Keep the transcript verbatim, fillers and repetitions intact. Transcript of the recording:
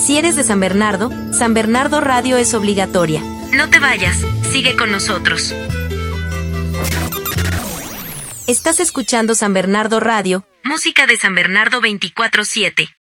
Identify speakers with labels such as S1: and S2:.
S1: Si eres de San Bernardo, San Bernardo Radio es obligatoria. No te vayas, sigue con nosotros. Estás escuchando San Bernardo Radio, música de San Bernardo veinticuatro siete.